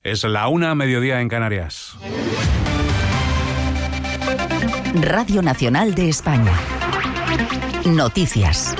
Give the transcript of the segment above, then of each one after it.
Es la 1:00, mediodía en Canarias. Radio Nacional de España. Noticias.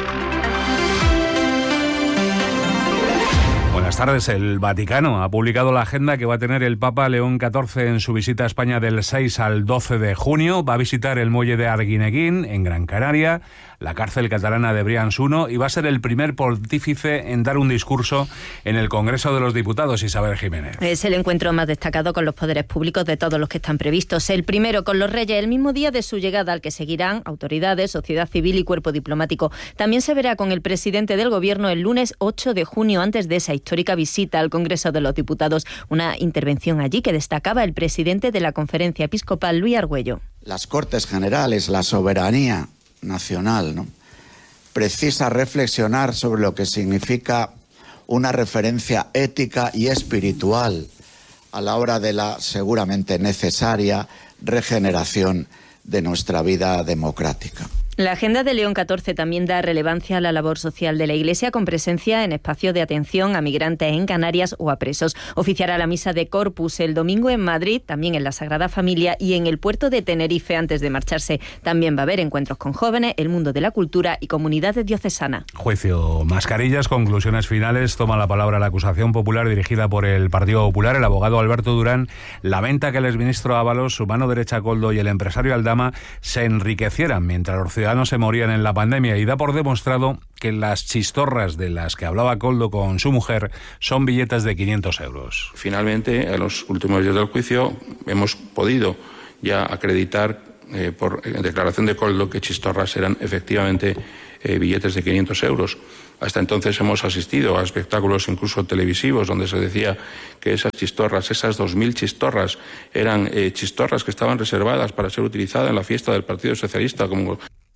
Buenas tardes. El Vaticano ha publicado la agenda que va a tener el Papa León XIV en su visita a España del 6 al 12 de junio. Va a visitar el muelle de Arguineguín, en Gran Canaria, la cárcel catalana de Brians I, y va a ser el primer pontífice en dar un discurso en el Congreso de los Diputados. Isabel Jiménez. Es el encuentro más destacado con los poderes públicos de todos los que están previstos. El primero con los reyes, el mismo día de su llegada, al que seguirán autoridades, sociedad civil y cuerpo diplomático. También se verá con el presidente del Gobierno el lunes 8 de junio, antes de esa histórica visita al Congreso de los Diputados. Una intervención allí que destacaba el presidente de la Conferencia Episcopal, Luis Argüello. Las Cortes Generales, la soberanía nacional, ¿no?, precisa reflexionar sobre lo que significa una referencia ética y espiritual a la hora de la seguramente necesaria regeneración de nuestra vida democrática. La agenda de León XIV también da relevancia a la labor social de la Iglesia, con presencia en espacios de atención a migrantes en Canarias o a presos. Oficiará la misa de Corpus el domingo en Madrid, también en la Sagrada Familia y en el puerto de Tenerife antes de marcharse. También va a haber encuentros con jóvenes, el mundo de la cultura y comunidades diocesanas. Juicio, mascarillas, conclusiones finales. Toma la palabra la acusación popular dirigida por el Partido Popular. El abogado Alberto Durán lamenta que el exministro Ábalos, su mano derecha Koldo y el empresario Aldama se enriquecieran mientras los ciudadanos se morían en la pandemia, y da por demostrado que las chistorras de las que hablaba Koldo con su mujer son billetes de 500 euros. Finalmente, en los últimos días del juicio, hemos podido ya acreditar por declaración de Koldo que chistorras eran efectivamente billetes de 500 euros. Hasta entonces hemos asistido a espectáculos incluso televisivos donde se decía que esas chistorras, esas 2.000 chistorras, eran chistorras que estaban reservadas para ser utilizadas en la fiesta del Partido Socialista como...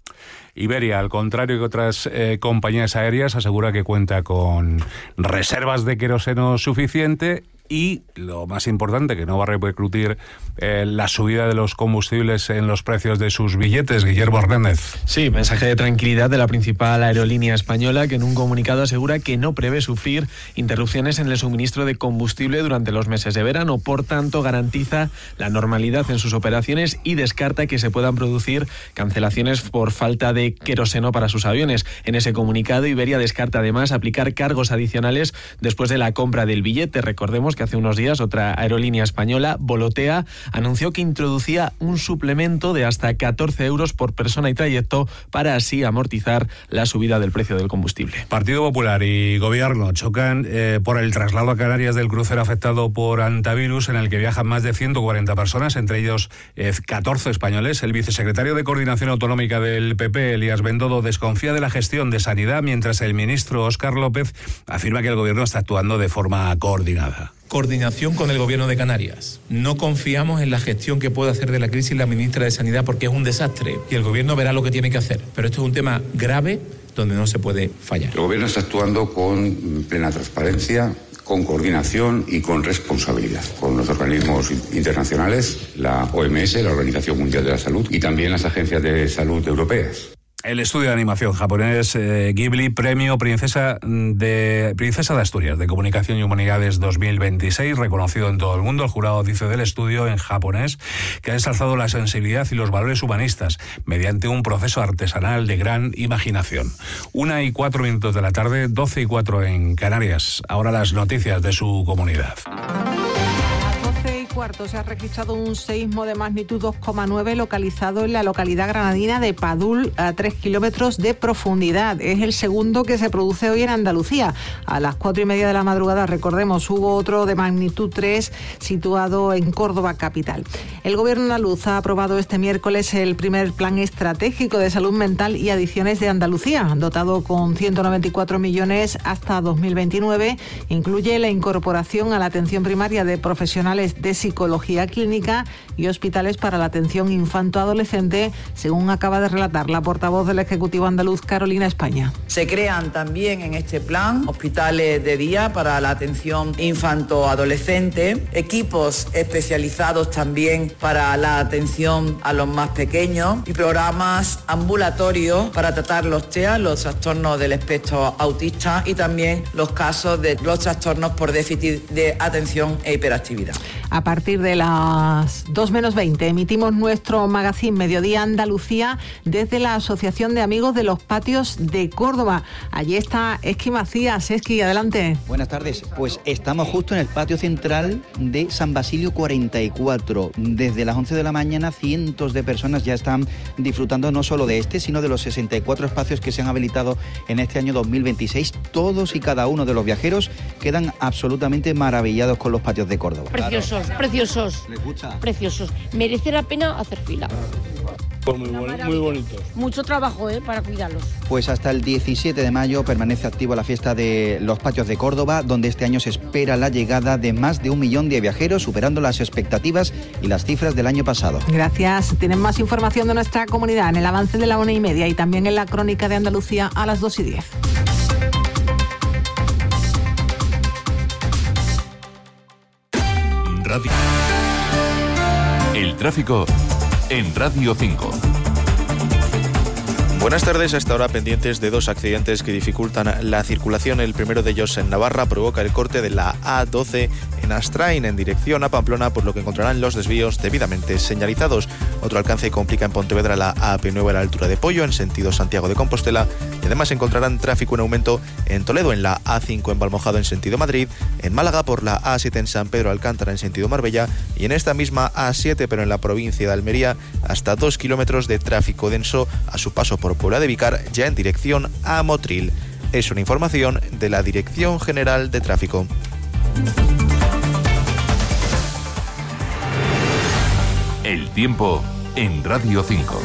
Iberia, al contrario que otras compañías aéreas, asegura que cuenta con reservas de queroseno suficiente y, lo más importante, que no va a repercutir la subida de los combustibles en los precios de sus billetes. Guillermo Hernández. Sí, mensaje de tranquilidad de la principal aerolínea española, que en un comunicado asegura que no prevé sufrir interrupciones en el suministro de combustible durante los meses de verano. Por tanto, garantiza la normalidad en sus operaciones y descarta que se puedan producir cancelaciones por falta de queroseno para sus aviones. En ese comunicado, Iberia descarta además aplicar cargos adicionales después de la compra del billete. Recordemos que hace unos días otra aerolínea española, Volotea, anunció que introducía un suplemento de hasta 14 euros por persona y trayecto para así amortizar la subida del precio del combustible. Partido Popular y Gobierno chocan por el traslado a Canarias del crucero afectado por hantavirus, en el que viajan más de 140 personas, entre ellos 14 españoles. El vicesecretario de Coordinación Autonómica del PP, Elías Bendodo, desconfía de la gestión de Sanidad, mientras el ministro Óscar López afirma que el Gobierno está actuando de forma coordinada. Coordinación con el Gobierno de Canarias. No confiamos en la gestión que puede hacer de la crisis la ministra de Sanidad, porque es un desastre y el Gobierno verá lo que tiene que hacer. Pero esto es un tema grave donde no se puede fallar. El Gobierno está actuando con plena transparencia, con coordinación y con responsabilidad con los organismos internacionales, la OMS, la Organización Mundial de la Salud, y también las agencias de salud europeas. El estudio de animación japonés Ghibli, premio Princesa de Asturias de Comunicación y Humanidades 2026, reconocido en todo el mundo. El jurado dice del estudio en japonés que ha ensalzado la sensibilidad y los valores humanistas mediante un proceso artesanal de gran imaginación. 1:04 de la tarde, 12:04 en Canarias. Ahora las noticias de su comunidad. Se ha registrado un seísmo de magnitud 2,9 localizado en la localidad granadina de Padul, a 3 kilómetros de profundidad. Es el segundo que se produce hoy en Andalucía. A las 4:30 de la madrugada, recordemos, hubo otro de magnitud 3 situado en Córdoba capital. El Gobierno andaluz ha aprobado este miércoles el primer plan estratégico de salud mental y adicciones de Andalucía, dotado con 194 millones hasta 2029. Incluye la incorporación a la atención primaria de profesionales de psicología clínica y hospitales para la atención infanto-adolescente, según acaba de relatar la portavoz del Ejecutivo andaluz, Carolina España. Se crean también en este plan hospitales de día para la atención infanto-adolescente, equipos especializados también para la atención a los más pequeños y programas ambulatorios para tratar los TEA, los trastornos del espectro autista, y también los casos de los trastornos por déficit de atención e hiperactividad. A partir de las 2:20 emitimos nuestro magazine Mediodía Andalucía desde la Asociación de Amigos de los Patios de Córdoba. Allí está Esqui Macías. Esqui, adelante. Buenas tardes. Pues estamos justo en el patio central de San Basilio 44. Desde las 11 de la mañana cientos de personas ya están disfrutando no solo de este, sino de los 64 espacios que se han habilitado en este año 2026. Todos y cada uno de los viajeros quedan absolutamente maravillados con los patios de Córdoba. Preciosos, preciosos. ¿Les gusta? Preciosos. Merece la pena hacer fila. Muy bonitos. Mucho trabajo para cuidarlos. Pues hasta el 17 de mayo permanece activa la fiesta de los patios de Córdoba, donde este año se espera la llegada de más de 1 millón de viajeros, superando las expectativas y las cifras del año pasado. Gracias. Tienen más información de nuestra comunidad en el avance de la 1:30 y también en la crónica de Andalucía a las 2:10. Radio. El tráfico en Radio 5. Buenas tardes. Hasta ahora pendientes de 2 accidentes que dificultan la circulación. El primero de ellos en Navarra provoca el corte de la A12 en Astrain en dirección a Pamplona, por lo que encontrarán los desvíos debidamente señalizados. Otro alcance complica en Pontevedra la AP9 a la altura de Pollo en sentido Santiago de Compostela, y además encontrarán tráfico en aumento en Toledo en la A5 en Valmojado en sentido Madrid, en Málaga por la A7 en San Pedro Alcántara en sentido Marbella, y en esta misma A7 pero en la provincia de Almería hasta 2 kilómetros de tráfico denso a su paso por Puebla de Vicar, ya en dirección a Motril. Es una información de la Dirección General de Tráfico. El tiempo en Radio 5.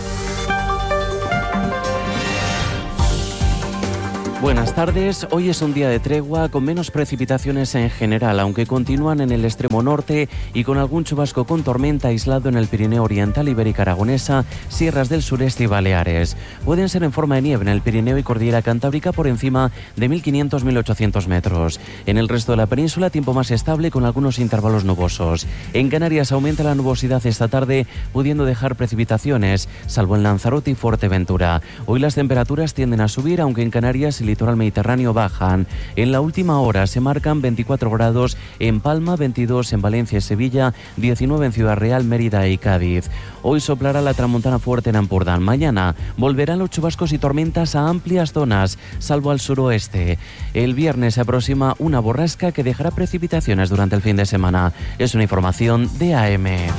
Buenas tardes. Hoy es un día de tregua con menos precipitaciones en general, aunque continúan en el extremo norte y con algún chubasco con tormenta aislado en el Pirineo Oriental, Ibérica Aragonesa, sierras del sureste y Baleares. Pueden ser en forma de nieve en el Pirineo y Cordillera Cantábrica por encima de 1.500-1.800 metros. En el resto de la península, tiempo más estable con algunos intervalos nubosos. En Canarias aumenta la nubosidad esta tarde, pudiendo dejar precipitaciones, salvo en Lanzarote y Fuerteventura. Hoy las temperaturas tienden a subir, aunque en Canarias y litoral mediterráneo bajan. En la última hora se marcan 24 grados en Palma, 22 en Valencia y Sevilla, 19 en Ciudad Real, Mérida y Cádiz. Hoy soplará la tramontana fuerte en Ampurdán. Mañana volverán los chubascos y tormentas a amplias zonas, salvo al suroeste. El viernes se aproxima una borrasca que dejará precipitaciones durante el fin de semana. Es una información de AM.